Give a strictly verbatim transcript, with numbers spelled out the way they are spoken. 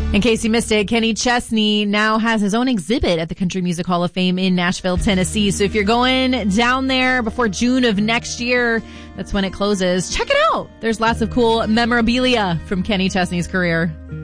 In case you missed it, Kenny Chesney now has his own exhibit at the Country Music Hall of Fame in Nashville, Tennessee. So if you're going down there before June of next year, that's when it closes. Check it out. There's lots of cool memorabilia from Kenny Chesney's career.